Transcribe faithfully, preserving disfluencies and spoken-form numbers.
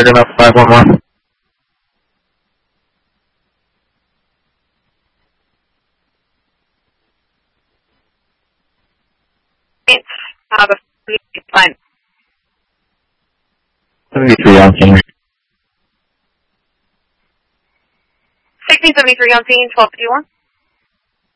Picking up five one one. It's out of line. seventy-three on scene. sixteen seventy-three on scene, twelve fifty-one.